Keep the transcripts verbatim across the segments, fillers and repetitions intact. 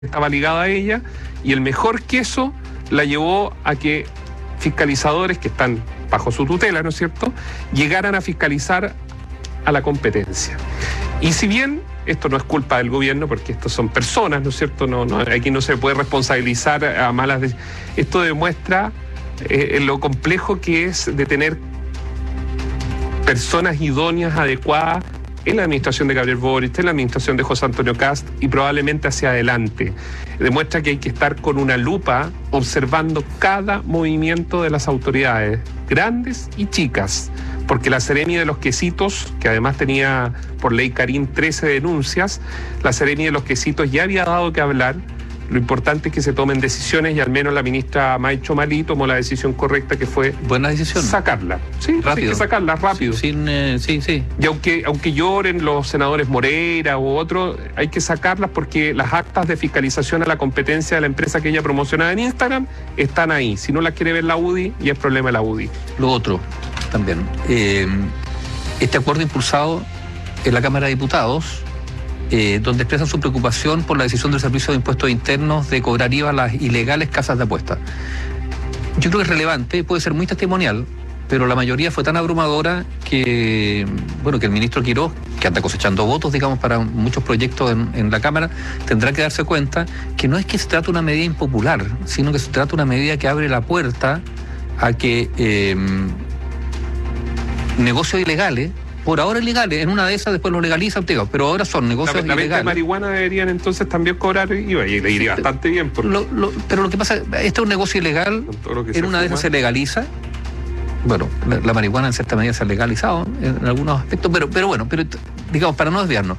estaba ligada a ella, y el mejor queso la llevó a que fiscalizadores que están bajo su tutela, ¿no es cierto?, llegaran a fiscalizar a la competencia. Y si bien esto no es culpa del gobierno, porque estos son personas, ¿no es cierto?, no, no, aquí no se puede responsabilizar a malas decisiones. Esto demuestra eh, lo complejo que es de tener personas idóneas, adecuadas, en la administración de Gabriel Boric, en la administración de José Antonio Kast y probablemente hacia adelante. Demuestra que hay que estar con una lupa observando cada movimiento de las autoridades, grandes y chicas, porque la Seremi de los Quesitos, que además tenía por ley Karim trece denuncias, la Seremi de los Quesitos ya había dado que hablar. Lo importante es que se tomen decisiones, y al menos la ministra Maicho Malí tomó la decisión correcta, que fue buena decisión, sacarla. Sí, rápido. Hay que sacarla rápido. Sin, eh, sí, sí. Y aunque, aunque lloren los senadores Moreira u otros, hay que sacarlas porque las actas de fiscalización a la competencia de la empresa que ella promocionaba en Instagram están ahí. Si no las quiere ver la U D I, ya es problema de la U D I. Lo otro también, eh, este acuerdo impulsado en la Cámara de Diputados, Eh, donde expresan su preocupación por la decisión del Servicio de Impuestos Internos de cobrar I V A a las ilegales casas de apuestas. Yo creo que es relevante, puede ser muy testimonial, pero la mayoría fue tan abrumadora que, bueno, que el ministro Quiroz, que anda cosechando votos, digamos, para muchos proyectos en, en la Cámara, tendrá que darse cuenta que no es que se trata de una medida impopular, sino que se trata de una medida que abre la puerta a que eh, negocios ilegales, por ahora ilegales, en una de esas después lo legalizan, pero ahora son negocios la, la ilegales. La venta de marihuana deberían entonces también cobrar I V A, y le iría sí, bastante bien. Porque... Lo, lo, pero lo que pasa, este es un negocio ilegal, en una de esas se legaliza. Bueno, la, la marihuana en cierta medida se ha legalizado en, en algunos aspectos, pero, pero bueno, pero digamos, para no desviarnos,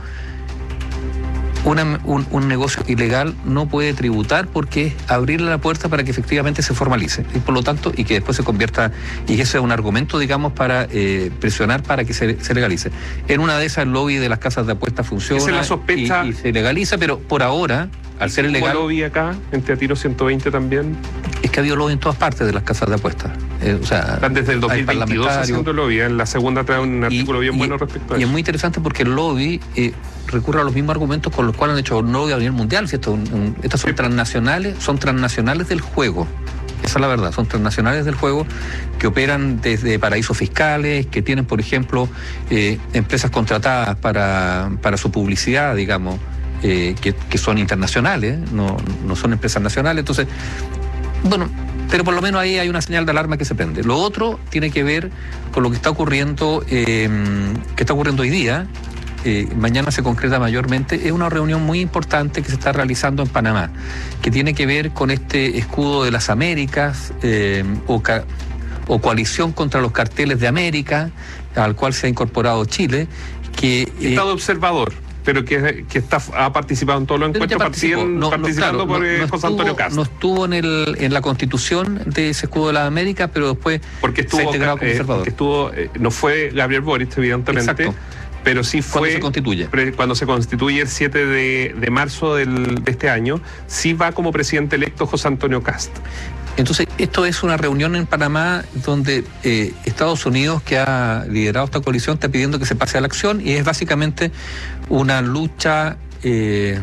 Una, un, un negocio ilegal no puede tributar porque es abrirle la puerta para que efectivamente se formalice, y por lo tanto, y que después se convierta, y que ese es un argumento, digamos, para eh, presionar para que se, se legalice. En una de esas, el lobby de las casas de apuestas funciona la sospecha, y, y se legaliza, pero por ahora, al ser ilegal... ¿Cómo lobby acá, en Teatino ciento veinte también? Es que ha habido lobby en todas partes de las casas de apuestas. Eh, o sea, están desde el dos mil veintidós haciendo lobby. En la segunda trae un artículo y, bien y, bueno respecto a y eso. Y es muy interesante porque el lobby eh, recurre a los mismos argumentos con los cuales han hecho un lobby a nivel mundial. ¿Cierto? Un, un, estas son sí. transnacionales, son transnacionales del juego. Esa es la verdad, son transnacionales del juego que operan desde paraísos fiscales, que tienen, por ejemplo, eh, empresas contratadas para, para su publicidad, digamos, eh, que, que son internacionales, no, no son empresas nacionales. Entonces, bueno, pero por lo menos ahí hay una señal de alarma que se prende. Lo otro tiene que ver con lo que está ocurriendo, eh, que está ocurriendo hoy día. Eh, mañana se concreta mayormente. Es una reunión muy importante que se está realizando en Panamá, que tiene que ver con este escudo de las Américas, eh, o, ca- o coalición contra los carteles de América, al cual se ha incorporado Chile, que eh, Estado observador, pero que, que está, ha participado en todos los encuentros, participando no, no, claro, por no, no José Antonio Kast. No estuvo en, el, en la constitución de ese escudo de las Américas, pero después porque estuvo, se ha integrado como eh, observador. Porque estuvo, eh, no fue Gabriel Boric, evidentemente. Exacto. Pero sí fue... Cuando se constituye. Cuando se constituye el siete de marzo del, de este año, sí va como presidente electo José Antonio Kast. Entonces, esto es una reunión en Panamá donde eh, Estados Unidos, que ha liderado esta coalición, está pidiendo que se pase a la acción, y es básicamente una lucha, eh,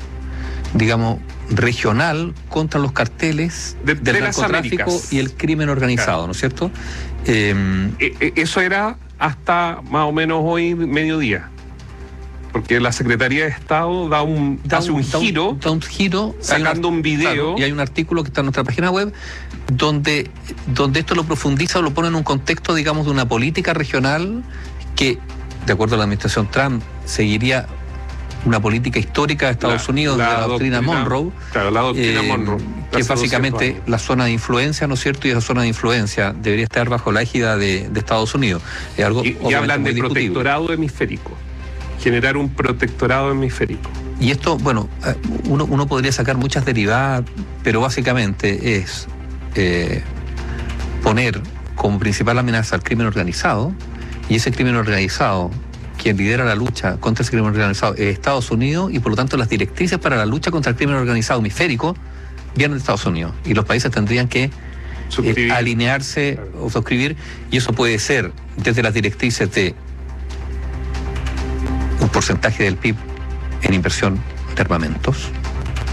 digamos, regional contra los carteles de, del de narcotráfico y el crimen organizado, claro. ¿No es cierto? Eh, Eso era hasta más o menos hoy mediodía, porque la Secretaría de Estado da un, da hace un, un giro, da un giro sacando un, un video, claro, y hay un artículo que está en nuestra página web donde, donde esto lo profundiza o lo pone en un contexto, digamos, de una política regional que, de acuerdo a la administración Trump, seguiría una política histórica de Estados la, Unidos, la de la doctrina, doctrina Monroe, claro, la doctrina eh, Monroe, que es básicamente la zona de influencia, ¿no es cierto? Y esa zona de influencia debería estar bajo la égida de, de Estados Unidos. Es algo y, y hablan de protectorado hemisférico, generar un protectorado hemisférico. Y esto, bueno, uno, uno podría sacar muchas derivadas, pero básicamente es eh, poner como principal amenaza al crimen organizado, y ese crimen organizado, quien lidera la lucha contra ese crimen organizado, es Estados Unidos, y por lo tanto las directrices para la lucha contra el crimen organizado hemisférico vienen de Estados Unidos, y los países tendrían que eh, alinearse, claro, o suscribir, y eso puede ser desde las directrices de un porcentaje del P I B en inversión de armamentos,